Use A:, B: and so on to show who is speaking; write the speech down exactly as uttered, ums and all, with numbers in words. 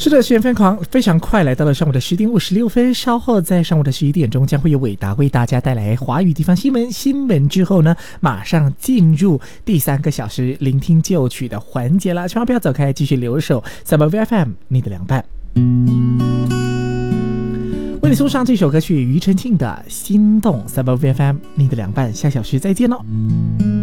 A: 是的，时间非常非常快，来到了上午的十点五十六分。稍后在上午的十一点钟，将会有伟达为大家带来华语地方新闻。新闻之后呢，马上进入第三个小时聆听旧曲的环节了，千万不要走开，继续留守 Summer V F M 你的凉拌。为你送上这首歌曲，庾澄庆的《心动》。Summer V F M 你的凉拌，下小时再见喽。